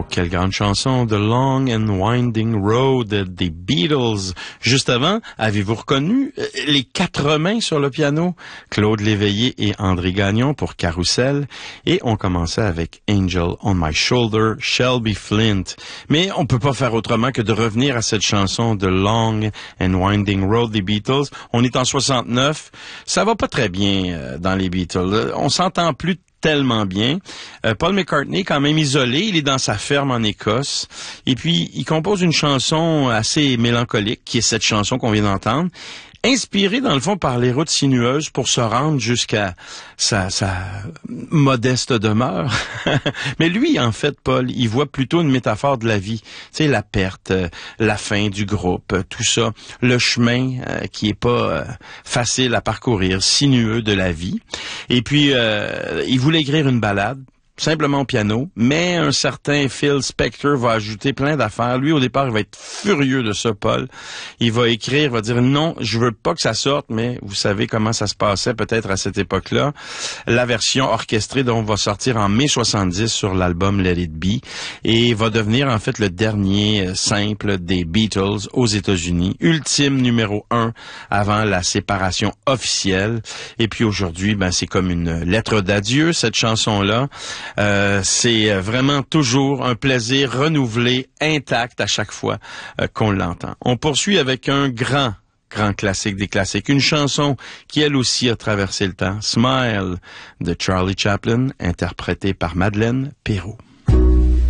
Oh, quelle grande chanson, The Long and Winding Road des Beatles. Juste avant, avez-vous reconnu les quatre mains sur le piano? Claude Léveillé et André Gagnon pour Carousel. Et on commençait avec Angel on My Shoulder, Shelby Flint. Mais on peut pas faire autrement que de revenir à cette chanson The Long and Winding Road des Beatles. On est en 69. Ça va pas très bien dans les Beatles. On s'entend plus tellement bien. Paul McCartney est quand même isolé, il est dans sa ferme en Écosse, et puis il compose une chanson assez mélancolique, qui est cette chanson qu'on vient d'entendre, inspirée dans le fond par les routes sinueuses pour se rendre jusqu'à sa modeste demeure. Mais lui, en fait, Paul, il voit plutôt une métaphore de la vie. Tu sais, la perte, la fin du groupe, tout ça, le chemin qui est pas facile à parcourir, sinueux de la vie. Et puis, il voulait écrire une ballade, simplement au piano, mais un certain Phil Spector va ajouter plein d'affaires. Lui, au départ, il va être furieux de ça, Paul. Il va écrire, il va dire non, je veux pas que ça sorte, mais vous savez comment ça se passait peut-être à cette époque-là. La version orchestrée donc va sortir en mai 70 sur l'album Let It Be et va devenir en fait le dernier simple des Beatles aux États-Unis, ultime numéro 1 avant la séparation officielle. Et puis aujourd'hui, ben c'est comme une lettre d'adieu cette chanson-là. C'est vraiment toujours un plaisir renouvelé, intact à chaque fois qu'on l'entend. On poursuit avec un grand classique des classiques, une chanson qui elle aussi a traversé le temps, Smile de Charlie Chaplin, interprétée par Madeleine Peyroux.